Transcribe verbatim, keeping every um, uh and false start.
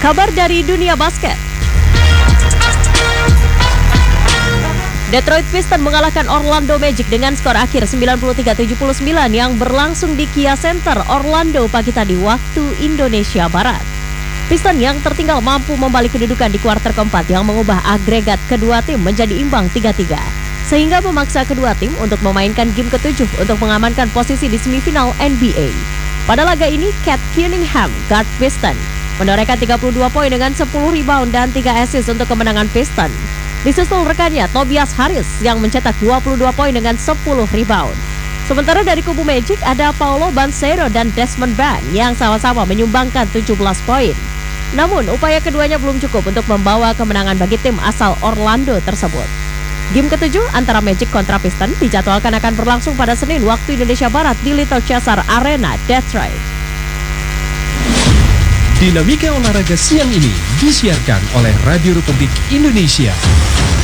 Kabar dari dunia basket. Detroit Pistons mengalahkan Orlando Magic dengan skor akhir sembilan puluh tiga tujuh puluh sembilan yang berlangsung di Kia Center, Orlando pagi tadi waktu Indonesia Barat. Pistons yang tertinggal mampu membalik kedudukan di kuarter keempat yang mengubah agregat kedua tim menjadi imbang tiga tiga. Sehingga memaksa kedua tim untuk memainkan game ketujuh untuk mengamankan posisi di semifinal N B A. Pada laga ini, Cat Cunningham, guard Pistons, menorehkan tiga puluh dua poin dengan sepuluh rebound dan tiga assist untuk kemenangan Pistons. Disusul rekannya Tobias Harris yang mencetak dua puluh dua poin dengan sepuluh rebound. Sementara dari kubu Magic ada Paolo Banchero dan Desmond Bane yang sama-sama menyumbangkan tujuh belas poin. Namun upaya keduanya belum cukup untuk membawa kemenangan bagi tim asal Orlando tersebut. Game ketujuh antara Magic kontra Pistons dijadwalkan akan berlangsung pada Senin waktu Indonesia Barat di Little Caesars Arena, Detroit. Dinamika olahraga siang ini disiarkan oleh Radio Republik Indonesia.